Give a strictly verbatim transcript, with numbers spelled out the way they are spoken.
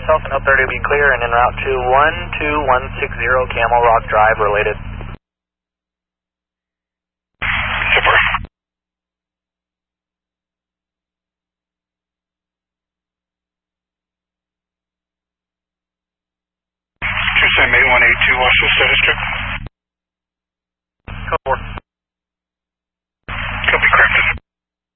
yourself and L thirty will be clear and en route to one two one six zero Camel Rock Drive related. Super. two seven eight one eight two, what's the status check? Code four. Copy, corrected.